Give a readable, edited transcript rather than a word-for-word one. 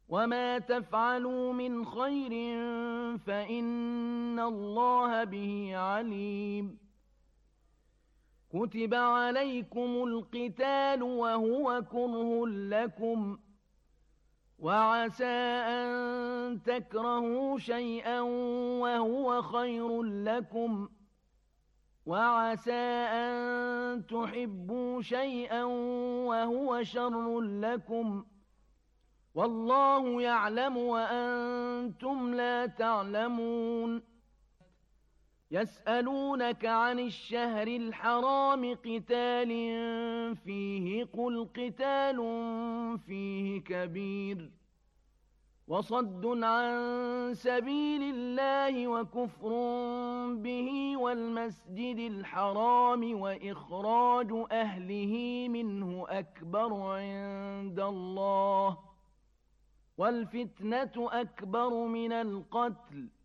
وما تفعلوا من خير فإن الله به عليم كتب عليكم القتال وهو كره لكم وعسى أن تكرهوا شيئا وهو خير لكم وعسى أن تحبوا شيئا وهو شر لكم والله يعلم وأنتم لا تعلمون يسألونك عن الشهر الحرام قتال فيه قل قتال فيه كبير وصد عن سبيل الله وكفر به والمسجد الحرام وإخراج أهله منه أكبر عند الله والفتنة أكبر من القتل